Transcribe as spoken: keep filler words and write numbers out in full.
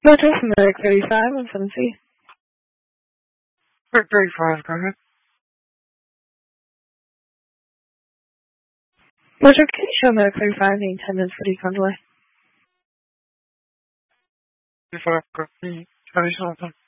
Metro from Medic thirty-five on seven C. thirty-five, go ahead. Metro, can you show Medic thirty-five needing ten minutes for decon delay? thirty-five, go ahead. Additional time.